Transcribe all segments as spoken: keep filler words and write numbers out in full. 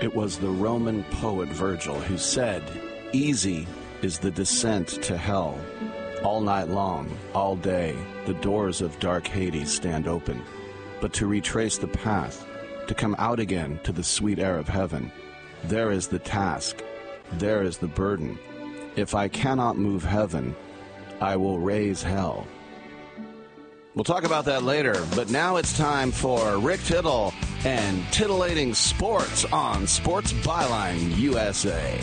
It was the Roman poet Virgil who said, "Easy is the descent to hell. All night long, all day, the doors of dark Hades stand open. But to retrace the path, to come out again to the sweet air of heaven, there is the task, there is the burden. If I cannot move heaven, I will raise hell." We'll talk about that later, but now it's time for Rick Tittle and titillating sports on Sports Byline U S A.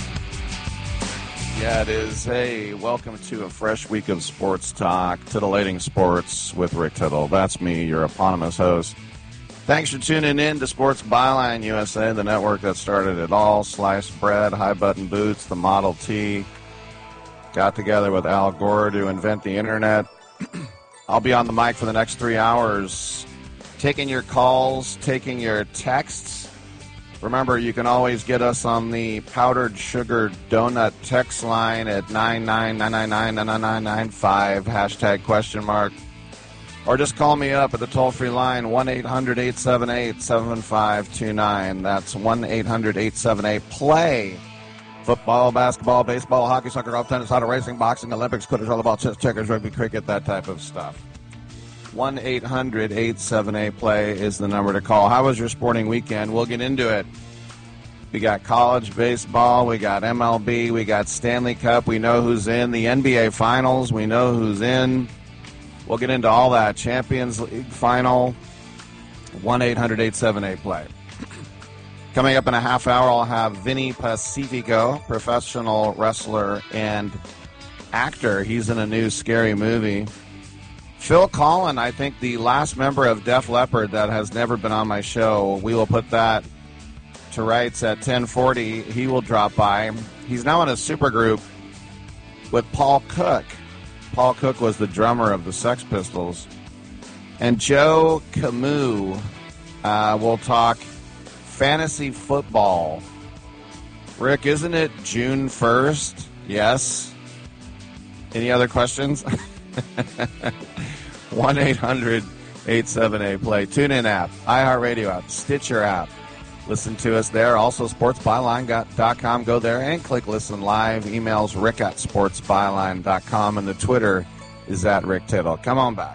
Yeah, it is. Hey, welcome to a fresh week of sports talk, titillating sports with Rick Tittle. That's me, your eponymous host. Thanks for tuning in to Sports Byline U S A, the network that started it all. Sliced bread, high-button boots, the Model T. Got together with Al Gore to invent the Internet. I'll be on the mic for the next three hours, taking your calls, taking your texts. Remember, you can always get us on the powdered sugar donut text line at nine nine nine nine nine nine nine nine five, hashtag question mark. Or just call me up at the toll-free line, one eight hundred eight seven eight seven five two nine. That's one eight hundred eight seven eight play. Football, basketball, baseball, hockey, soccer, golf, tennis, auto racing, boxing, Olympics, quidditch, volleyball, chess, checkers, rugby, cricket, that type of stuff. one eight hundred eight seven eight play is the number to call. How was your sporting weekend? We'll get into it. We got college baseball, we got M L B, we got Stanley Cup, we know who's in. The N B A Finals, we know who's in. We'll get into all that. Champions League Final, one eight hundred eight seven eight play. Coming up in a half hour, I'll have Vinny Pacifico, professional wrestler and actor. He's in a new scary movie. Phil Collin, I think the last member of Def Leppard that has never been on my show. We will put that to rights at ten forty. He will drop by. He's now in a supergroup with Paul Cook. Paul Cook was the drummer of the Sex Pistols. And Joe Camus uh, will talk fantasy football. Rick, isn't it June first? Yes. Any other questions? one eight hundred eight seven eight play. TuneIn app, iHeartRadio app, Stitcher app. Listen to us there. Also, sports byline dot com. Go there and click listen live. Emails rick at sports byline dot com. And the Twitter is at Rick Tittle. Come on back.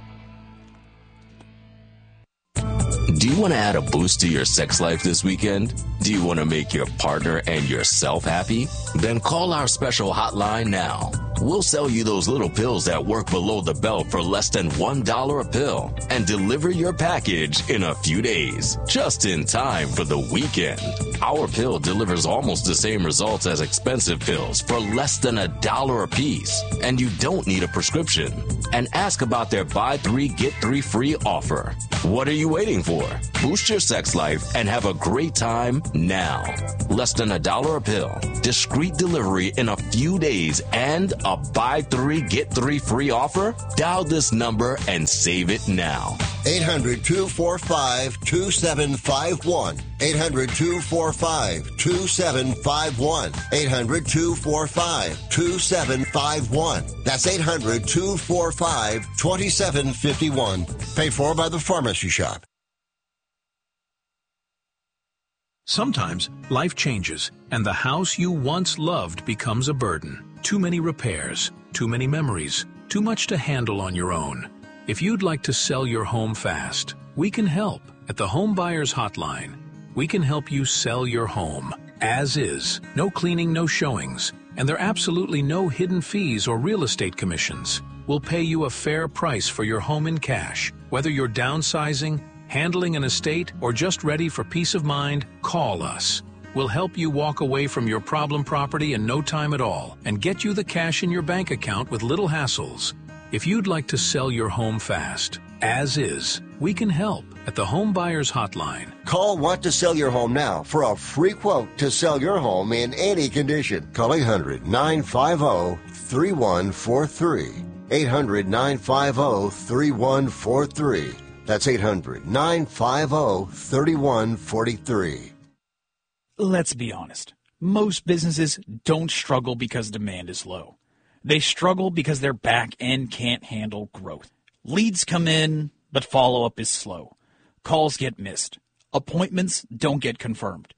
Do you want to add a boost to your sex life this weekend? Do you want to make your partner and yourself happy? Then call our special hotline now. We'll sell you those little pills that work below the belt for less than one dollar a pill and deliver your package in a few days, just in time for the weekend. Our pill delivers almost the same results as expensive pills for less than a dollar a piece, and you don't need a prescription. And ask about their buy three, get three free offer. What are you waiting for? Boost your sex life and have a great time now. Less than a dollar a pill, discreet delivery in a few days, and a buy three, get three free offer? Dial this number and save it now. eight hundred two four five two seven five one. eight hundred two four five two seven five one. eight hundred two four five two seven five one. That's eight hundred two four five two seven five one. Paid for by the Pharmacy Shop. Sometimes life changes, and the house you once loved becomes a burden. Too many repairs, too many memories, too much to handle on your own. If you'd like to sell your home fast, we can help at the Home Buyers Hotline. We can help you sell your home as is, no cleaning, no showings, and there are absolutely no hidden fees or real estate commissions. We'll pay you a fair price for your home in cash. Whether you're downsizing, handling an estate, or just ready for peace of mind, call us. We'll help you walk away from your problem property in no time at all and get you the cash in your bank account with little hassles. If you'd like to sell your home fast, as is, we can help at the Home Buyers Hotline. Call Want to Sell Your Home now for a free quote to sell your home in any condition. Call eight hundred nine five zero three one four three. eight hundred nine five zero three one four three. That's eight hundred nine five zero three one four three. Let's be honest. Most businesses don't struggle because demand is low. They struggle because their back end can't handle growth. Leads come in, but follow-up is slow. Calls get missed. Appointments don't get confirmed.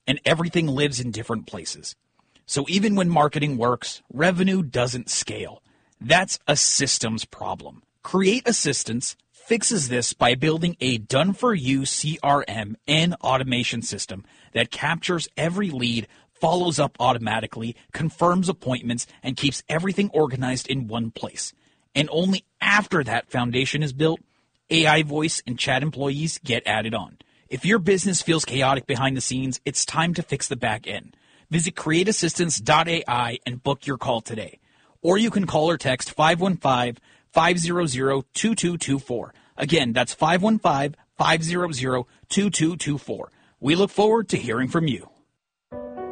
and everything lives in different places. So even when marketing works, revenue doesn't scale. That's a systems problem. Create Assistance fixes this by building a done-for-you C R M and automation system that captures every lead, follows up automatically, confirms appointments, and keeps everything organized in one place. And only after that foundation is built, A I voice and chat employees get added on. If your business feels chaotic behind the scenes, it's time to fix the back end. Visit create assistance dot A I and book your call today. Or you can call or text five one five, five zero zero, two two two four. Again, that's five one five, five zero zero, two two two four. We look forward to hearing from you.